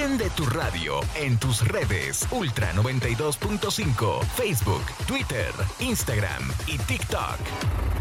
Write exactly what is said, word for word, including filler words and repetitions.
Prende tu radio en tus redes Ultra noventa y dos punto cinco, Facebook, Twitter, Instagram y TikTok.